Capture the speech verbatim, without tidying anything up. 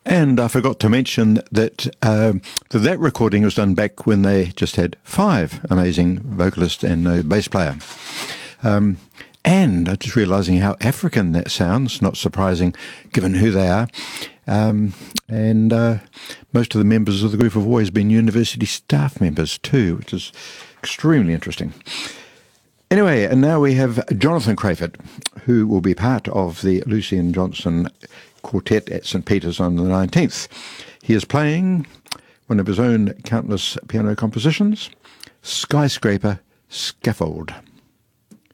And I forgot to mention that um, that, that recording was done back when they just had five amazing vocalists and no bass player. Um, and I'm just realising how African that sounds, not surprising given who they are. Um, and uh, most of the members of the group have always been university staff members too, which is extremely interesting. Anyway, and now we have Jonathan Crayford, who will be part of the Lucien Johnson Quartet at St Peter's on the nineteenth. He is playing one of his own countless piano compositions, Skyscraper Scaffold.